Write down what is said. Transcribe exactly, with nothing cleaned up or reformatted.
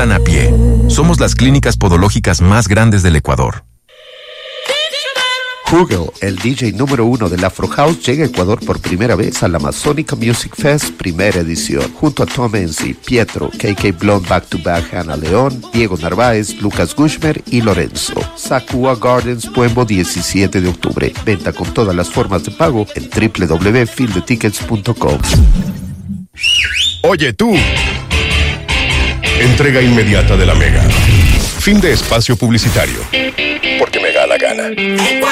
Sanapie. Somos las clínicas podológicas más grandes del Ecuador. Hugel, el D J número uno del Afro House, llega a Ecuador por primera vez al Amazonica Music Fest primera edición, junto a Tom Enzi, Pietro, K K Blonde Back to Back, Ana León, Diego Narváez, Lucas Gushmer y Lorenzo. Sakua Gardens, Puembo, diecisiete de octubre. Venta con todas las formas de pago en doble u doble u doble u punto field tickets punto com. Oye tú, entrega inmediata de la Mega. Fin de espacio publicitario. Porque me da la gana.